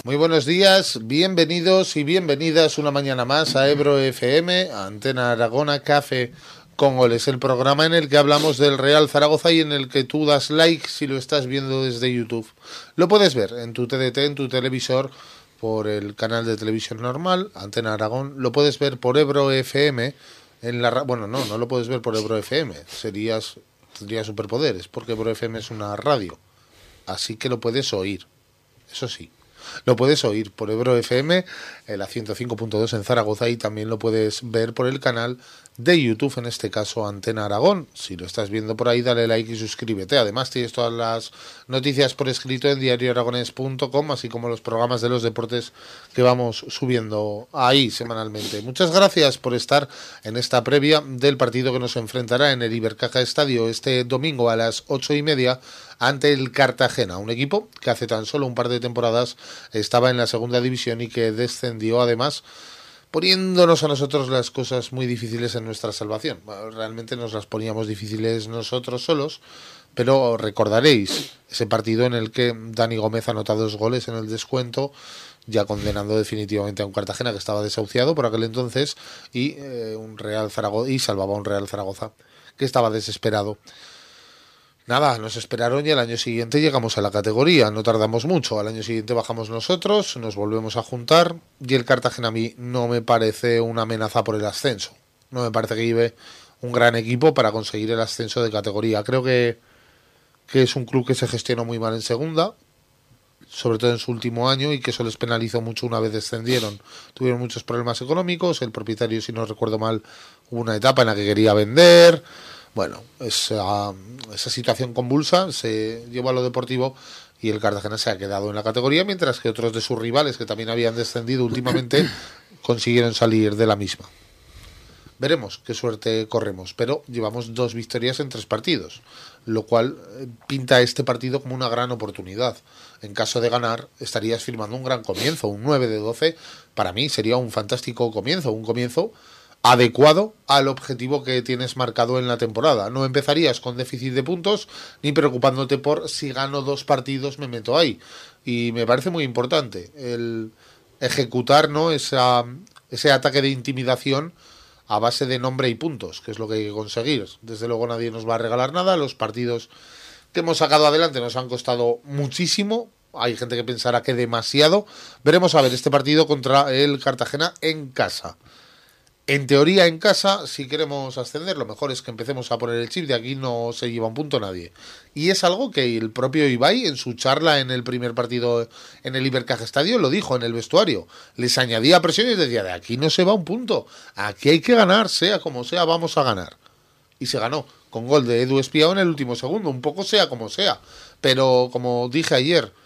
Muy buenos días, bienvenidos y bienvenidas una mañana más a Ebro FM, a Antena Aragona, Café con Goles, el programa en el que hablamos del Real Zaragoza y en el que tú das like si lo estás viendo desde YouTube. Lo puedes ver en tu TDT, en tu televisor, por el canal de televisión normal, Antena Aragón. Lo puedes ver por Ebro FM, en la bueno, no lo puedes ver por Ebro FM, tendrías superpoderes, porque Ebro FM es una radio, así que lo puedes oír, eso sí. Lo puedes oír por Ebro FM, la 105.2 en Zaragoza, y también lo puedes ver por el canal de YouTube, en este caso Antena Aragón. Si lo estás viendo por ahí, dale like y suscríbete. Además tienes todas las noticias por escrito en diarioaragones.com, así como los programas de los deportes que vamos subiendo ahí semanalmente. Muchas gracias por estar en esta previa del partido que nos enfrentará en el Ibercaja Estadio este domingo a las 8:30 ante el Cartagena, un equipo que hace tan solo un par de temporadas estaba en la segunda división y que descendió, además poniéndonos a nosotros las cosas muy difíciles en nuestra salvación. Bueno, realmente nos las poníamos difíciles nosotros solos, pero recordaréis ese partido en el que Dani Gómez anota 2 goles en el descuento, ya condenando definitivamente a un Cartagena que estaba desahuciado por aquel entonces, y un Real Zaragoza, y salvaba a un Real Zaragoza que estaba desesperado. Nada, nos esperaron y al año siguiente llegamos a la categoría, no tardamos mucho, al año siguiente bajamos nosotros, nos volvemos a juntar, y el Cartagena a mí no me parece una amenaza por el ascenso, no me parece que lleve un gran equipo para conseguir el ascenso de categoría. Creo que es un club que se gestionó muy mal en segunda, sobre todo en su último año, y que eso les penalizó mucho una vez descendieron. Tuvieron muchos problemas económicos, el propietario, si no recuerdo mal, hubo una etapa en la que quería vender. Bueno, esa situación convulsa se llevó a lo deportivo y el Cartagena se ha quedado en la categoría, mientras que otros de sus rivales, que también habían descendido últimamente, consiguieron salir de la misma. Veremos qué suerte corremos, pero llevamos 2 victorias en 3 partidos, lo cual pinta este partido como una gran oportunidad. En caso de ganar, estarías firmando un gran comienzo, un 9 de 12, para mí sería un fantástico comienzo, un comienzo adecuado al objetivo que tienes marcado en la temporada. No empezarías con déficit de puntos ni preocupándote por si gano 2 partidos me meto ahí. Y me parece muy importante el ejecutar, ¿no?, ese ataque de intimidación a base de nombre y puntos, que es lo que hay que conseguir. Desde luego nadie nos va a regalar nada. Los partidos que hemos sacado adelante nos han costado muchísimo. Hay gente que pensará que demasiado. Veremos a ver este partido contra el Cartagena en casa. En teoría, en casa, si queremos ascender, lo mejor es que empecemos a poner el chip. De aquí no se lleva un punto nadie. Y es algo que el propio Ibai, en su charla en el primer partido en el Ibercaja Estadio, lo dijo en el vestuario. Les añadía presión y decía, de aquí no se va un punto. Aquí hay que ganar, sea como sea, vamos a ganar. Y se ganó, con gol de Edu Espiao en el último segundo. Un poco sea como sea. Pero, como dije ayer,